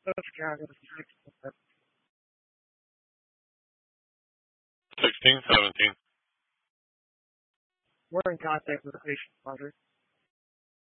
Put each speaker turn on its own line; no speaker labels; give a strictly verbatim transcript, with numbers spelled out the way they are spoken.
Hello, Chicago. This is Rick.
Sixteen, seventeen.
We're in contact with the patient mother.